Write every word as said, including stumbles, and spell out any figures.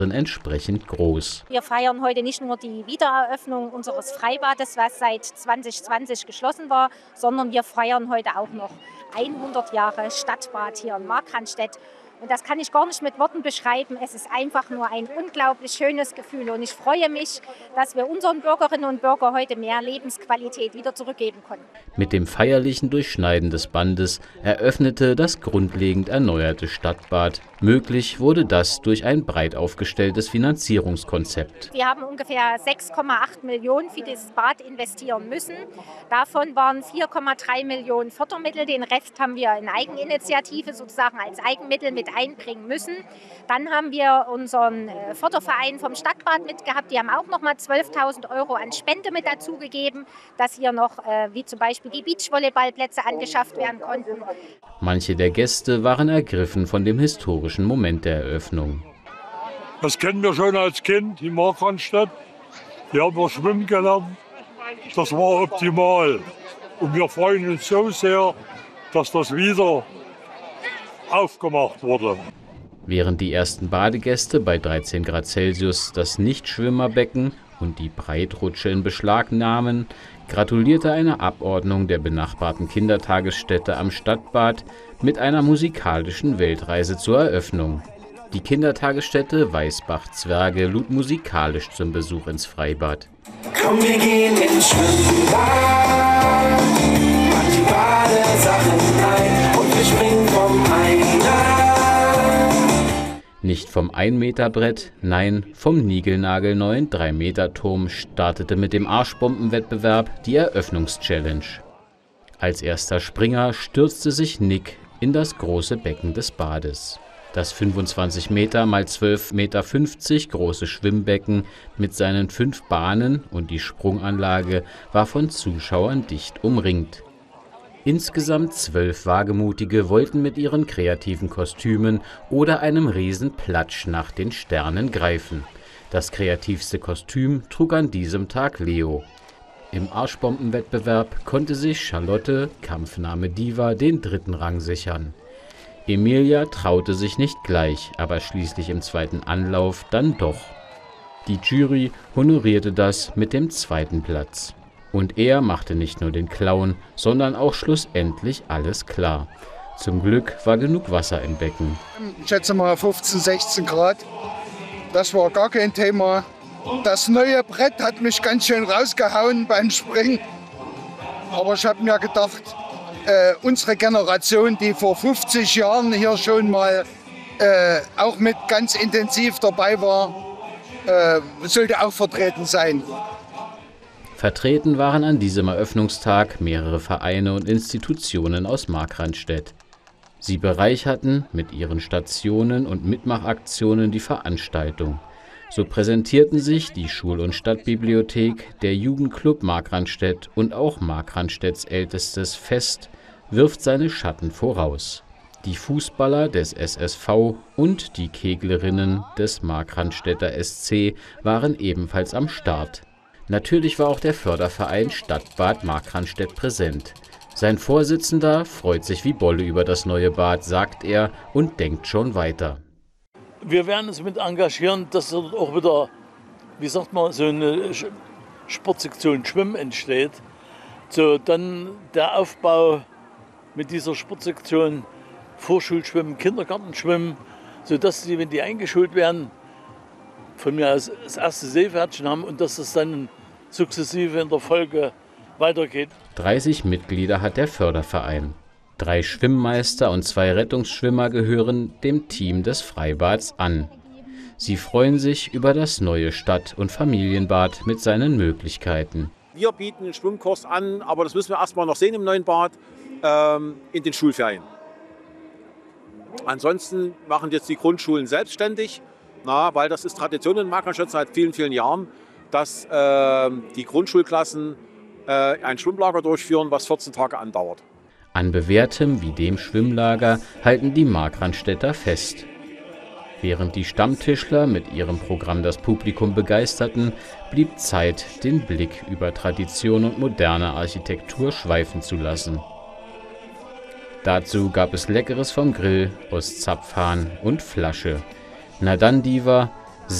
entsprechend groß. Wir feiern heute nicht nur die Wiedereröffnung unseres Freibades, was seit zwanzig zwanzig geschlossen war, sondern wir feiern heute auch noch hundert Jahre Stadtbad hier in Markranstädt. Und das kann ich gar nicht mit Worten beschreiben. Es ist einfach nur ein unglaublich schönes Gefühl. Und ich freue mich, dass wir unseren Bürgerinnen und Bürgern heute mehr Lebensqualität wieder zurückgeben konnten. Mit dem feierlichen Durchschneiden des Bandes eröffnete das grundlegend erneuerte Stadtbad. Möglich wurde das durch ein breit aufgestelltes Finanzierungskonzept. Wir haben ungefähr sechs Komma acht Millionen für das Bad investieren müssen. Davon waren vier Komma drei Millionen Fördermittel. Den Rest haben wir in Eigeninitiative sozusagen als Eigenmittel mit einbringen müssen. Dann haben wir unseren Förderverein vom Stadtbad mitgehabt. Die haben auch noch mal zwölftausend Euro an Spende mit dazugegeben, dass hier noch, wie zum Beispiel die Beachvolleyballplätze angeschafft werden konnten. Manche der Gäste waren ergriffen von dem historischen Moment der Eröffnung. Das kennen wir schon als Kind in Markranstädt. Hier haben wir schwimmen gelernt. Das war optimal. Und wir freuen uns so sehr, dass das wieder aufgemacht wurde. Während die ersten Badegäste bei dreizehn Grad Celsius das Nichtschwimmerbecken und die Breitrutsche in Beschlag nahmen, gratulierte eine Abordnung der benachbarten Kindertagesstätte am Stadtbad mit einer musikalischen Weltreise zur Eröffnung. Die Kindertagesstätte Weißbach-Zwerge lud musikalisch zum Besuch ins Freibad. Komm, wir gehen ins Schwimmbad, pack die Badesachen rein und wir springen vom Eimer. Nicht vom ein-Meter-Brett, nein, vom niegelnagelneuen drei Meter Turm startete mit dem Arschbombenwettbewerb die Eröffnungschallenge. Als erster Springer stürzte sich Nick in das große Becken des Bades. Das fünfundzwanzig Meter mal zwölf Meter fünfzig große Schwimmbecken mit seinen fünf Bahnen und die Sprunganlage war von Zuschauern dicht umringt. Insgesamt zwölf Wagemutige wollten mit ihren kreativen Kostümen oder einem Riesenplatsch nach den Sternen greifen. Das kreativste Kostüm trug an diesem Tag Leo. Im Arschbombenwettbewerb konnte sich Charlotte, Kampfname Diva, den dritten Rang sichern. Emilia traute sich nicht gleich, aber schließlich im zweiten Anlauf dann doch. Die Jury honorierte das mit dem zweiten Platz. Und er machte nicht nur den Clown, sondern auch schlussendlich alles klar. Zum Glück war genug Wasser im Becken. Ich schätze mal fünfzehn, sechzehn Grad. Das war gar kein Thema. Das neue Brett hat mich ganz schön rausgehauen beim Springen. Aber ich habe mir gedacht, äh, unsere Generation, die vor fünfzig Jahren hier schon mal äh, auch mit ganz intensiv dabei war, äh, sollte auch vertreten sein. Vertreten waren an diesem Eröffnungstag mehrere Vereine und Institutionen aus Markranstädt. Sie bereicherten mit ihren Stationen und Mitmachaktionen die Veranstaltung. So präsentierten sich die Schul- und Stadtbibliothek, der Jugendclub Markranstädt und auch Markranstädts ältestes Fest wirft seine Schatten voraus. Die Fußballer des S S V und die Keglerinnen des Markranstädter S C waren ebenfalls am Start. Natürlich war auch der Förderverein Stadtbad Markranstädt präsent. Sein Vorsitzender freut sich wie Bolle über das neue Bad, sagt er, und denkt schon weiter. Wir werden uns mit engagieren, dass dort auch wieder, wie sagt man, so eine Sportsektion Schwimmen entsteht. So, dann der Aufbau mit dieser Sportsektion Vorschulschwimmen, Kindergartenschwimmen, sodass die, wenn die eingeschult werden, von mir aus das erste Seepferdchen haben und dass das dann sukzessive in der Folge weitergeht. dreißig Mitglieder hat der Förderverein. Drei Schwimmmeister und zwei Rettungsschwimmer gehören dem Team des Freibads an. Sie freuen sich über das neue Stadt- und Familienbad mit seinen Möglichkeiten. Wir bieten einen Schwimmkurs an, aber das müssen wir erst mal noch sehen im neuen Bad, ähm, in den Schulferien. Ansonsten machen jetzt die Grundschulen selbstständig, na, weil das ist Tradition in Markranstädt seit vielen, vielen Jahren, dass äh, die Grundschulklassen äh, ein Schwimmlager durchführen, was vierzehn Tage andauert. An bewährtem wie dem Schwimmlager halten die Markranstädter fest. Während die Stammtischler mit ihrem Programm das Publikum begeisterten, blieb Zeit, den Blick über Tradition und moderne Architektur schweifen zu lassen. Dazu gab es Leckeres vom Grill aus Zapfhahn und Flasche. Na dann, Diva,